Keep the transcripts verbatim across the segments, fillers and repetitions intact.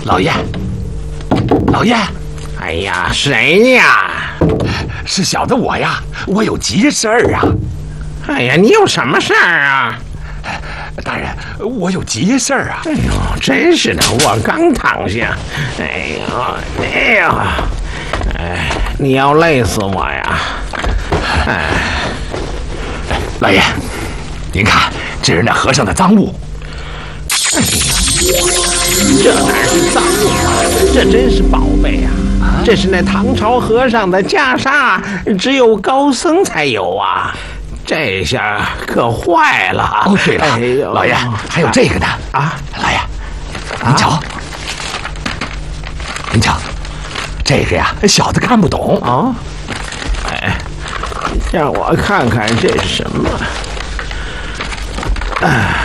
老爷，老爷， 哎呀，谁呀？ 是小的我呀，我有急事儿啊。 哎呀，你有什么事儿啊？ 大人，我有急事儿啊！ 哎呦，真是的，我刚躺下。哎呦，哎呦，哎，你要累死我呀！哎， 老爷，您看，这是那和尚的赃物。 哎呀，这哪是赃物啊？这真是宝贝呀！这是那唐朝和尚的袈裟，只有高僧才有啊。这下可坏了！ 哦，对了， 哎呦， 老爷，还有这个呢啊！ 老爷，您瞧，您瞧，这个呀，小的看不懂哦。哎，让我看看这是什么？啊！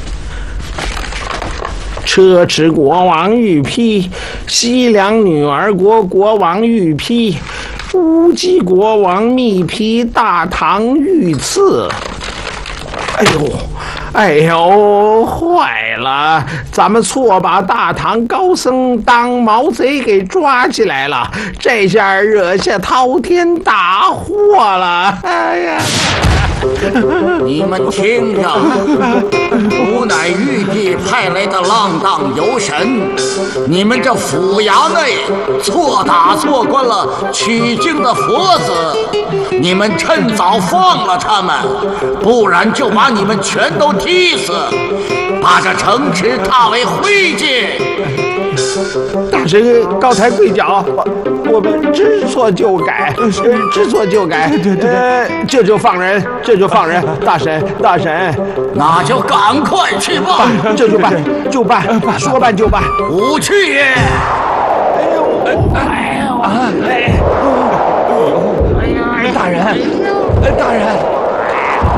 车迟国王御批，西凉女儿国国王御批。乌鸡国王密批大唐御赐。哎呦，哎呦，坏了！咱们错把大唐高僧当毛贼给抓起来了，这下惹下滔天大祸了！哎呀！ 你们听着，吾乃玉帝派来的浪荡游神，你们这府衙内错打错关了取经的佛子，你们趁早放了他们，不然就把你们全都踢死，把这城池踏为灰烬。 大神高抬贵脚，我们知错就改，知错就改。对对对，呃，这就放人，这就放人。大神，大神， 那就赶快去办， 这就办，就办，说办就办。 不去！ 哎呦，哎呦，哎，哎呦， 大人，大人。